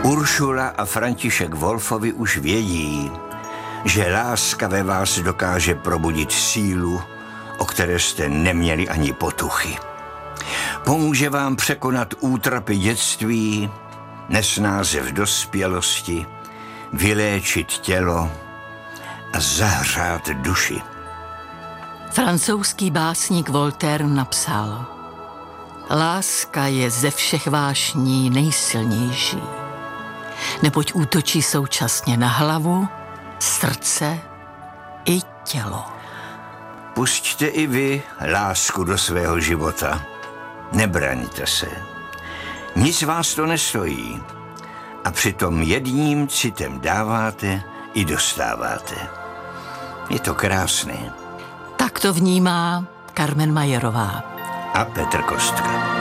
Uršula a František Wolfovi už vědí, že láska ve vás dokáže probudit sílu, o které jste neměli ani potuchy. Pomůže vám překonat útrapy dětství, nesnáze v dospělosti, vyléčit tělo a zahřát duši. Francouzský básník Voltaire napsal: Láska je ze všech vášní nejsilnější, neboť útočí současně na hlavu, srdce i tělo. Pusťte i vy lásku do svého života. Nebraňte se. Nic vás to nestojí. A přitom jedním citem dáváte i dostáváte. Je to krásné. Tak to vnímá Carmen Majerová A Petr Kostka.